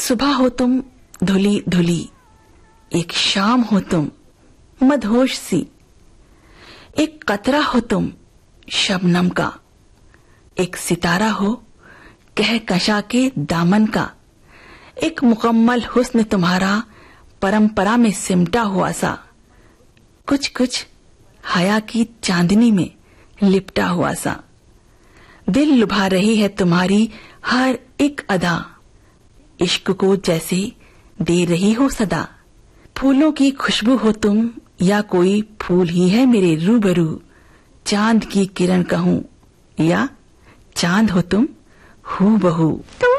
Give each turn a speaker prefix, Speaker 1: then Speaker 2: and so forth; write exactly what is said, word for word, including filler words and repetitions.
Speaker 1: सुबह हो तुम धुली धुली, एक शाम हो तुम मदहोश सी, एक कतरा हो तुम शबनम का, एक सितारा हो कहकशा के दामन का, एक मुकम्मल हुस्न तुम्हारा परंपरा में सिमटा हुआ सा, कुछ कुछ हया की चांदनी में लिपटा हुआ सा। दिल लुभा रही है तुम्हारी हर एक अदा, इश्क को जैसे दे रही हो सदा। फूलों की खुशबू हो तुम या कोई फूल ही है मेरे रूबरू, चांद की किरण कहूं या चांद हो तुम हूबहू।